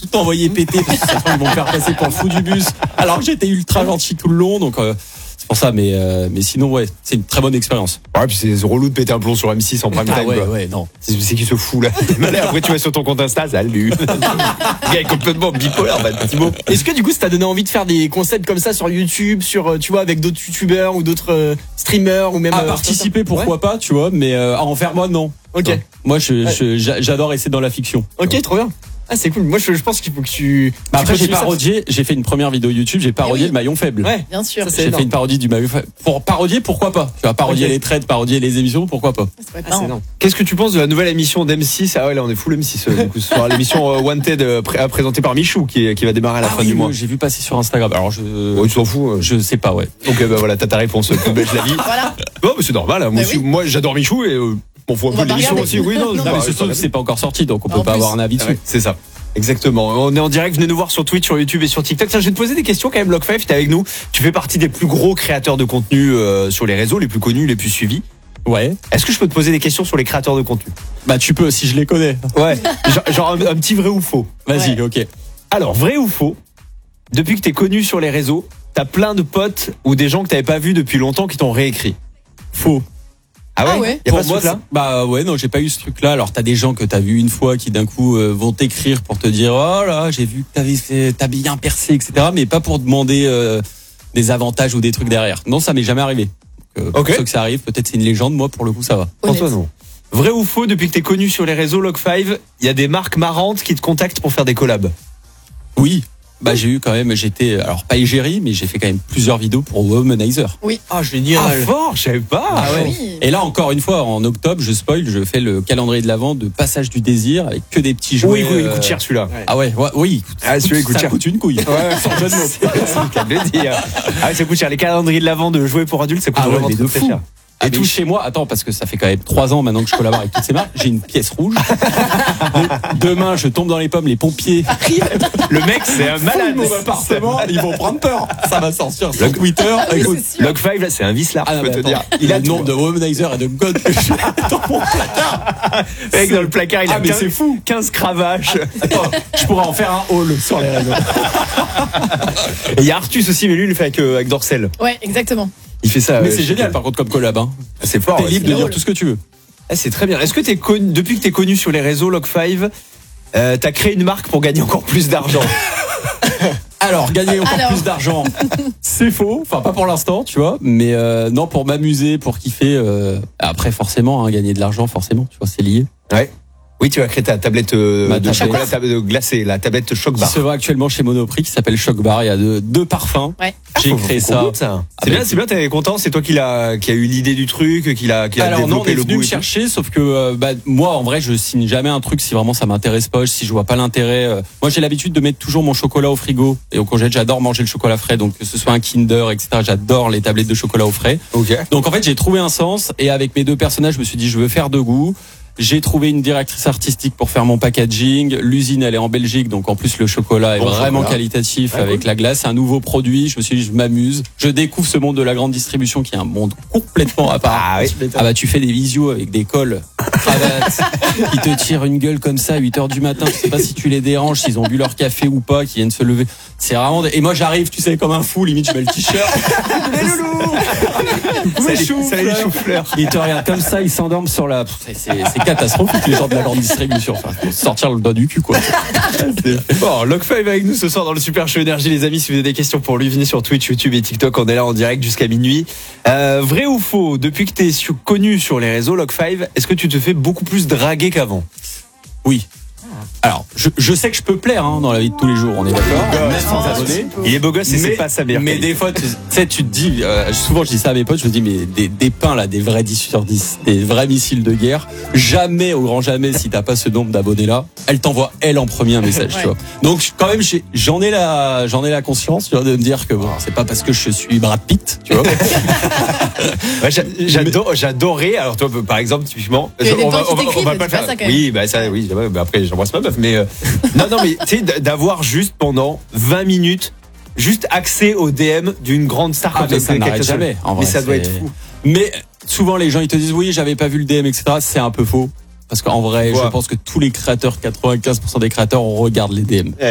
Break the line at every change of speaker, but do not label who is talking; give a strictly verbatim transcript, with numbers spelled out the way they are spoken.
tout envoyer péter parce que ça ils vont me faire passer pour le fou du bus. Alors que j'étais ultra gentil tout le long, donc euh, c'est pour ça. Mais euh, mais sinon ouais, c'est une très bonne expérience.
Ouais, puis c'est relou de péter un plomb sur M six en prime time.
Ah ouais,
quoi.
ouais, non.
C'est, c'est qui se fout là. Après tu vas sur ton compte Insta, salut. Le gars est complètement bipolaire, bah, Thibaut.
Est-ce que du coup ça t'a donné envie de faire des concepts comme ça sur YouTube, sur tu vois avec d'autres youtubeurs ou d'autres euh, streamers ou même
À
euh,
participer, pourquoi
ouais.
pas, tu vois, mais euh, à en faire moi, non.
Ok.
Non. Moi, je,
Ouais.
je- j'a- j'adore rester dans la fiction.
Ok, trop bien. Ah c'est cool. Moi je, je pense qu'il faut que tu.
Bah
tu
après, j'ai
continues ça.
parodié, j'ai fait une première vidéo YouTube, j'ai parodié
oui.
le maillon faible.
Ouais.
Bien sûr.
Ça, c'est
J'ai fait
énorme.
une parodie du maillon faible. Pour parodier, pourquoi pas? Tu vas parodier
Ok.
les traits, parodier les émissions, pourquoi pas?
Ça pourrait être
Ah, c'est
marrant.
énorme.
Qu'est-ce que tu penses de la nouvelle émission d'M six? Ah ouais, là on est full M six. euh, Du coup, ce soir, l'émission euh, Wanted euh, pré- présentée par Michou qui, qui va démarrer à la
Ah
fin
oui,
du mois.
oui, j'ai vu passer sur Instagram. Alors je,
Ouais, tu t'en fous. euh.
je sais pas, ouais.
Donc euh, bah, voilà, t'as ta réponse. Plus belle la vie.
Voilà.
Non, mais c'est normal. hein. Moi,
Bah
aussi,
oui.
moi j'adore Michou et euh, on voit un
On
peu
va pas
l'émission
regarder.
aussi. Oui, non,
Non,
je-
Non,
bah,
mais
je-
surtout que c'est pas encore sorti, donc on
En
peut pas
plus.
avoir un avis
Ah
dessus.
ouais, c'est ça. Exactement. On est en direct. Venez nous voir sur Twitch, sur YouTube et sur TikTok. Tiens, je vais te poser des questions quand même. Lock five, t'es avec nous. Tu fais partie des plus gros créateurs de contenu euh, sur les réseaux, les plus connus, les plus suivis.
Ouais.
Est-ce que je peux te poser des questions sur les créateurs de contenu?
Bah tu peux si je les connais.
Ouais. genre genre un, un petit vrai ou faux.
Vas-y,
Ouais.
ok.
Alors, vrai ou faux? Depuis que t'es connu sur les réseaux, t'as plein de potes ou des gens que t'avais pas vus depuis longtemps qui t'ont réécrit.
Faux.
Ah ouais?
Ah ouais.
Y a
Pour
pas ce
moi,
truc-là?
c'est- bah ouais, non, j'ai pas eu ce truc-là. Alors t'as des gens que t'as vu une fois qui d'un coup euh, vont t'écrire pour te dire oh là, j'ai vu que t'avais fait, t'as bien percé, et cetera. Mais pas pour demander euh, des avantages ou des trucs derrière. Non, ça m'est jamais arrivé. Donc, euh, pour
Ok.
ceux que ça arrive, peut-être c'est une légende. Moi, pour le coup, ça va.
Honnête.
Antoine, non. Vrai ou faux, depuis que t'es connu sur les réseaux Lock five, il y a des marques marrantes qui te contactent pour faire des collabs.
Oui. Bah j'ai eu quand même, j'étais alors pas égérie, mais j'ai fait quand même plusieurs vidéos pour Womanizer.
Ah génial.
Ah fort, je savais pas.
Ah ouais.
Oui.
Et là encore une fois, en octobre, je spoil, je fais le calendrier de l'avant de Passage du désir avec que des petits jouets.
Oui, oui, il
euh,
coûte cher celui-là.
Ah ouais, ouais, oui.
Ah, celui-là, il coûte
ça
cher.
coûte une couille.
Ouais, sans jeu de mots. C'est le cas de le dire. Ah ouais, ça coûte cher. Les calendriers de l'avant de jouets pour adultes, ça coûte
Ah ouais,
vraiment
mais de
très
fou.
cher.
Et
Et
tout
mais-
chez moi, attends, parce que ça fait quand même trois ans maintenant que je collabore avec toutes ces marques, j'ai une pièce rouge. Demain, je tombe dans les pommes, les pompiers arrivent.
Le mec, c'est un malade.
Mon appartement, ils vont prendre peur. Ça va sortir sur
Le-
Twitter.
oui,
Écoute,
c'est sûr.
Lock five, là, c'est un vice large,
ah,
je
non,
peux
mais
te
attends,
dire.
il a le
tout.
nombre de womanizer et de god que j'ai dans mon placard.
Le mec, dans le placard, il a
Ah, mais
quinze
c'est fou.
quinze cravaches.
Attends, je pourrais en faire un haul sur les réseaux.
Et il y a Artus aussi, mais lui, il le fait avec, euh, avec Dorcel.
Ouais, exactement.
Il fait ça.
Mais
euh,
c'est
je-
génial par contre comme collab. Hein.
C'est fort.
T'es
ouais,
libre
c'est
de dire
drôle.
tout ce que tu veux.
Ah, c'est très bien. Est-ce que t'es connu, depuis que t'es connu sur les réseaux Lock five, euh, t'as créé une marque pour gagner encore plus d'argent?
Alors, gagner encore
Alors.
plus d'argent, c'est faux. Enfin, pas pour l'instant, tu vois. Mais euh, non, pour m'amuser, pour kiffer. Euh, après, forcément, hein, gagner de l'argent, forcément, tu vois, c'est lié.
Ouais. Oui, tu as créé ta tablette euh,
Ma
de
tablette.
chocolat tab- de glacé, la tablette Choc
Qui
Bar.
se vend actuellement chez Monoprix, qui s'appelle Choc Bar. Il y a deux, deux parfums.
Ouais.
J'ai
Faut-
créé
faut
ça.
qu'on goûte ça.
Ah,
C'est
bah,
bien, c'est bien, t'es content, c'est toi qui l'a, qui a eu l'idée du truc, qui l'a, qui a
Alors non, on
développé
est
le
venu
goût.
me
et tout.
chercher, sauf que euh, bah, moi, en vrai, je signe jamais un truc si vraiment ça m'intéresse pas, si je vois pas l'intérêt. euh. Moi, j'ai l'habitude de mettre toujours mon chocolat au frigo et au congèle. J'adore manger le chocolat frais, donc que ce soit un Kinder, et cetera. J'adore les tablettes de chocolat au frais.
Ok.
Donc en fait, j'ai trouvé un sens et avec mes deux personnages, je me suis dit, je veux faire de goût. J'ai trouvé une directrice artistique pour faire mon packaging. L'usine, elle est en Belgique, donc en plus le chocolat est
Bon
vraiment
chocolat.
qualitatif
Ouais,
avec
cool.
la glace. C'est un nouveau produit. Je me suis dit, je m'amuse. Je découvre ce monde de la grande distribution qui est un monde complètement à part.
Ah oui.
Ah bah tu fais des visios avec des cols, cravates, qui te tirent une gueule comme ça à huit heures du matin. Tu sais pas si tu les déranges, s'ils ont bu leur café ou pas, qui viennent se lever. C'est vraiment. Et moi j'arrive, tu sais, comme un fou. Limite, je mets le t-shirt. Les loulous.
Ça,
Mes
les-
choux,
ça, les
fleurs.
choux-fleurs.
Ils te regardent comme ça, ils s'endorment sur la. C'est, c'est, c'est catastrophique les gens de la grande distribution. Enfin, faut sortir le doigt du cul quoi.
Bon, Lock five avec nous ce soir dans le Super Show Énergie, les amis. Si vous avez des questions pour lui, venez sur Twitch, YouTube et TikTok. On est là en direct jusqu'à minuit. Euh, vrai ou faux, depuis que t'es su- connu sur les réseaux Lock five, est-ce que tu te fais beaucoup plus draguer qu'avant?
Oui. Alors, je, je sais que je peux plaire hein, dans la vie de tous les jours, on est d'accord. Même sans abonner.
Il est beau gosse et c'est
Mais-
pas sa meilleure
Mais
qualité.
des fois, tu tu sais, tu te dis, euh, souvent je dis ça à mes potes, je me dis, mais des, des pains là, des vrais dix sur dix, des vrais missiles de guerre, jamais, au grand jamais, si t'as pas ce nombre d'abonnés là, elle t'envoie elle en premier un message,
Ouais.
tu vois. Donc quand même, j'ai- j'en ai la, j'en ai la conscience, tu vois, de me dire que bon, c'est pas parce que je suis Brad Pitt, tu vois.
Ouais, j'a- j'adore, j'adorais. Alors toi, par exemple, typiquement,
Il y a des
on va,
potes qui
on va, on
t'écrivent,
va
mais
pas le
c'est pas
faire.
ça, quand même.
Oui, bah ça, oui. bah après, j'embrasse ma meuf, mais euh, non, non, mais tu sais, d- d'avoir juste pendant vingt minutes, juste accès au D M d'une grande star
Ah,
comme
mais
ça,
ça
quelqu'un
n'arrête
seul.
jamais. En
Mais
vrai,
ça doit
c'est-
être fou.
Mais souvent les gens ils te disent oui, j'avais pas vu le D M, et cetera. C'est un peu faux. Parce qu'en vrai,
Ouais.
je pense que tous les créateurs, quatre-vingt-quinze pour cent des créateurs, on regarde les D M.